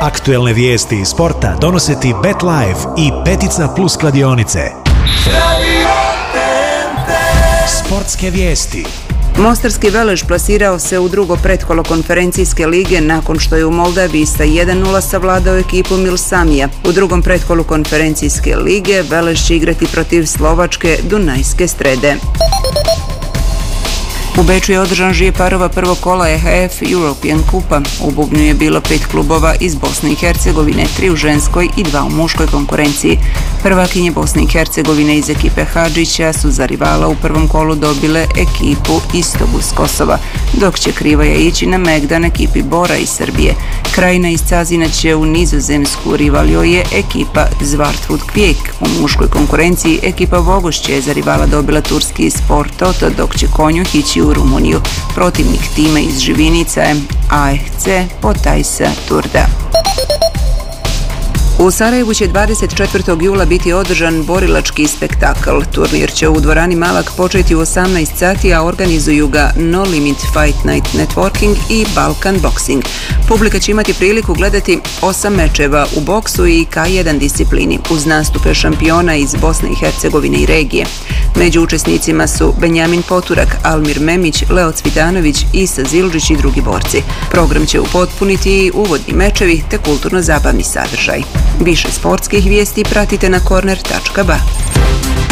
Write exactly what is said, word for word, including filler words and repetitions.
Aktuelne vijesti iz sporta donose ti BetLife i Petica Plus kladionice. Sportske vijesti. Mostarski Velež plasirao se u drugo pretkolo konferencijske lige nakon što je u Moldaviji sa jedan nula savladao ekipu Milsamija. U drugom pretkolu konferencijske lige Velež će igrati protiv slovačke Dunajske Strede. U Beču je održan žije parova prvog kola E H F European Kupa. U bubnju je bilo pet klubova iz Bosne i Hercegovine, tri u ženskoj i dva u muškoj konkurenciji. Prvakinje Bosne i Hercegovine iz ekipe Hadžića su za rivala u prvom kolu dobile ekipu Istogu s Kosova, dok će Krivaja ići na Megdan ekipi Bora iz Srbije. Krajina iz Cazina će u Nizozemsku, rivalio je ekipa Zvartfut Kvijek. U muškoj konkurenciji ekipa Vogošće je za rivala dobila turski Sport Toto, dok će Konjuh ići u Rumuniju. Protivnik tima iz Živinica je A F C Potajsa Turda. U Sarajevu će dvadeset četvrtog jula biti održan borilački spektakl. Turnir će u dvorani Malak početi u osamnaest sati, a organizuju ga No Limit Fight Night Networking i Balkan Boxing. Publika će imati priliku gledati osam mečeva u boksu i K jedan disciplini, uz nastupe šampiona iz Bosne i Hercegovine i regije. Među učesnicima su Benjamin Poturak, Almir Memić, Leo Cvitanović, Isa Zildžić i drugi borci. Program će upotpuniti i uvodni mečevi te kulturno-zabavni sadržaj. Više sportskih vijesti pratite na korner tačka ba.